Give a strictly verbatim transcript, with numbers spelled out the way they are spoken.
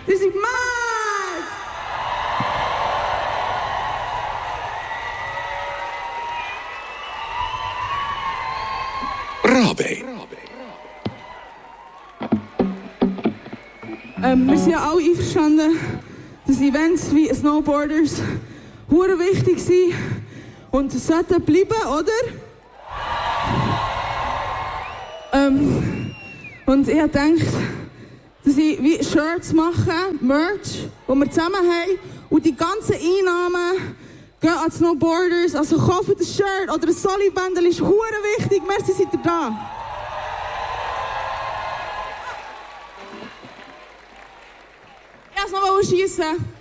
Ihr seid mad! Rabe. Ähm, wir sind ja alle einverstanden, dass Events wie Snowboarders hure wichtig sind und sollten bleiben, oder? Ähm, und ich habe gedacht, dass ich wie Shirts mache, Merch, die wir zusammen haben, und die ganzen Einnahmen gehen an die Snowboarders. Also kauft ein Shirt oder ein Solibändel, ist hure wichtig. Merci, seid ihr da. Ich wollte es noch schiessen.